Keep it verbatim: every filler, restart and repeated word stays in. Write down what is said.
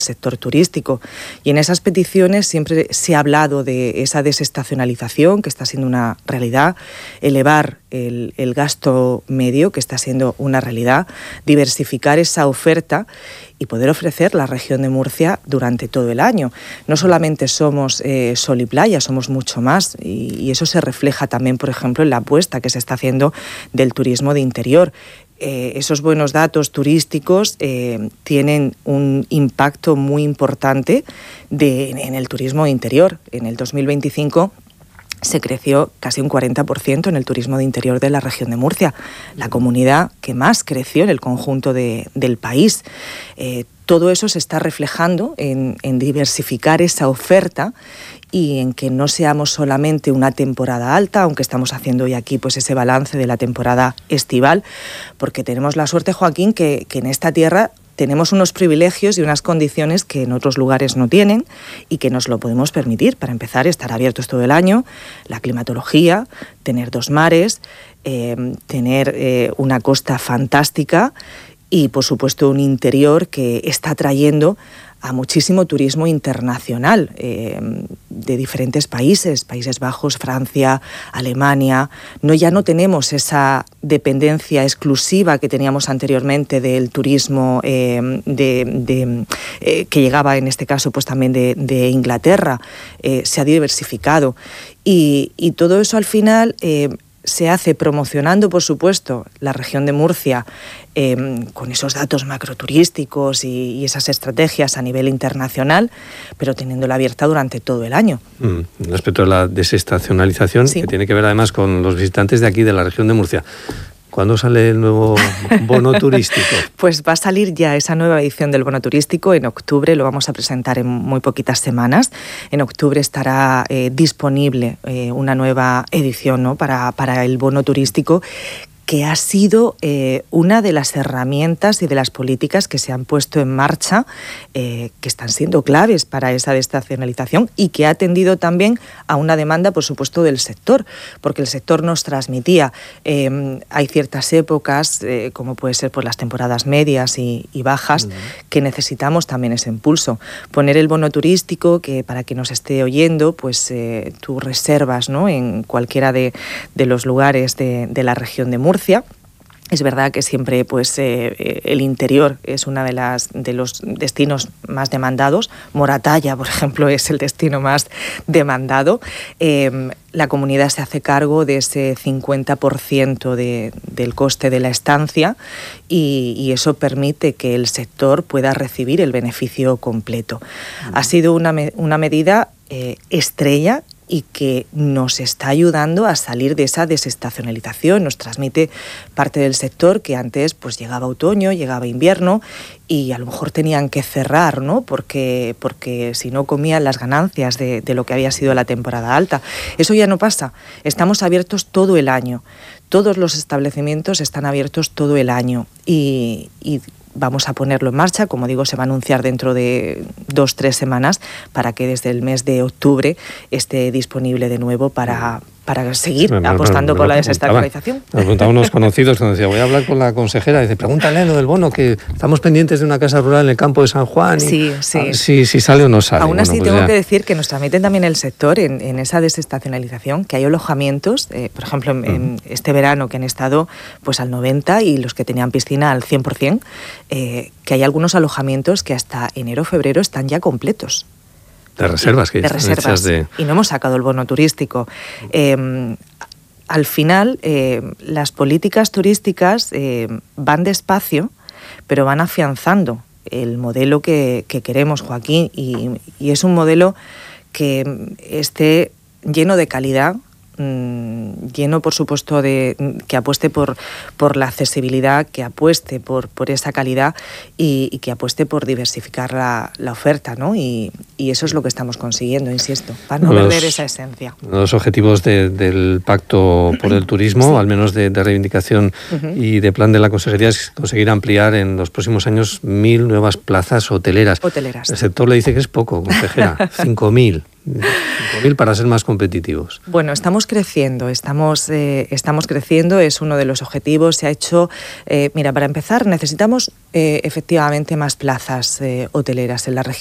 sector turístico. Y en esas peticiones siempre se ha hablado de esa desestacionalización, que está siendo una realidad, elevar el, el gasto medio, que está siendo una realidad, diversificar esa oferta y poder ofrecer la región de Murcia durante todo el año. No solamente somos eh, sol y playa, somos mucho más, y, y eso se refleja también, por ejemplo, en la apuesta que se está haciendo del turismo de interior. Eh, esos buenos datos turísticos eh, tienen un impacto muy importante de, en el turismo interior. En el dos mil veinticinco se creció casi un cuarenta por ciento en el turismo de interior de la región de Murcia, la comunidad que más creció en el conjunto de, del país. Eh, todo eso se está reflejando en, en diversificar esa oferta y en que no seamos solamente una temporada alta, aunque estamos haciendo hoy aquí pues ese balance de la temporada estival, porque tenemos la suerte, Joaquín, que, que en esta tierra tenemos unos privilegios y unas condiciones que en otros lugares no tienen y que nos lo podemos permitir. Para empezar, estar abiertos todo el año, la climatología, tener dos mares, eh, tener eh, una costa fantástica y, por supuesto, un interior que está trayendo a muchísimo turismo internacional eh, de diferentes países, Países Bajos, Francia, Alemania. No, ya no tenemos esa dependencia exclusiva que teníamos anteriormente del turismo eh, de, de, eh, que llegaba en este caso pues también de, de Inglaterra. Eh, se ha diversificado y, y todo eso al final eh, se hace promocionando, por supuesto, la región de Murcia eh, con esos datos macroturísticos y, y esas estrategias a nivel internacional, pero teniéndola abierta durante todo el año. Mm, respecto a la desestacionalización, sí, que tiene que ver además con los visitantes de aquí, de la región de Murcia. ¿Cuándo sale el nuevo bono turístico? Pues va a salir ya esa nueva edición del bono turístico en octubre, lo vamos a presentar en muy poquitas semanas. En octubre estará eh, disponible eh, una nueva edición, ¿no?, para, para el bono turístico, que ha sido eh, una de las herramientas y de las políticas que se han puesto en marcha, eh, que están siendo claves para esa desestacionalización y que ha atendido también a una demanda, por supuesto, del sector, porque el sector nos transmitía, eh, hay ciertas épocas, eh, como puede ser por las temporadas medias y, y bajas, uh-huh, que necesitamos también ese impulso. Poner el bono turístico, que para quien nos esté oyendo, pues eh, tú reservas, ¿no?, en cualquiera de, de los lugares de, de la región de Murcia. Es verdad que siempre pues, eh, el interior es uno de, las, de los destinos más demandados. Moratalla, por ejemplo, es el destino más demandado. Eh, la comunidad se hace cargo de ese cincuenta por ciento de, del coste de la estancia y, y eso permite que el sector pueda recibir el beneficio completo. Uh-huh. Ha sido una, una medida eh, estrella y que nos está ayudando a salir de esa desestacionalización. Nos transmite parte del sector que antes pues llegaba otoño, llegaba invierno y a lo mejor tenían que cerrar, ¿no?, porque, porque si no comían las ganancias de, de lo que había sido la temporada alta. Eso ya no pasa. Estamos abiertos todo el año. Todos los establecimientos están abiertos todo el año y, y vamos a ponerlo en marcha. Como digo, se va a anunciar dentro de dos, tres semanas para que desde el mes de octubre esté disponible de nuevo para, para seguir sí, me, apostando me, me, me por la desestacionalización. Me preguntaban unos conocidos que nos decían, voy a hablar con la consejera, y dice, pregúntale lo del bono, que estamos pendientes de una casa rural en el campo de San Juan. Y, sí, sí. Si, si sale o no sale. Aún así bueno, pues tengo ya. que decir que nos transmiten también el sector en, en esa desestacionalización, que hay alojamientos, eh, por ejemplo, en, uh-huh, en este verano que han estado pues al noventa y los que tenían piscina al cien por ciento, eh, que hay algunos alojamientos que hasta enero o febrero están ya completos. De reservas, que de reservas de... y no hemos sacado el bono turístico. Eh, al final, eh, las políticas turísticas eh, van despacio, pero van afianzando el modelo que, que queremos, Joaquín, y, y es un modelo que esté lleno de calidad, lleno, por supuesto, de que apueste por, por la accesibilidad, que apueste por, por esa calidad y, y que apueste por diversificar la, la oferta, ¿no? Y, y eso es lo que estamos consiguiendo, insisto, para no los, perder esa esencia. Los objetivos de, del Pacto por el Turismo, sí, al menos de, de reivindicación uh-huh, y de plan de la Consejería, es conseguir ampliar en los próximos años mil nuevas plazas hoteleras. Hoteleras. El sector le dice que es poco, consejera, cinco mil. cinco mil para ser más competitivos. Bueno, estamos creciendo, estamos, eh, estamos creciendo, es uno de los objetivos. Se ha hecho, eh, mira, para empezar necesitamos eh, efectivamente más plazas eh, hoteleras en la región.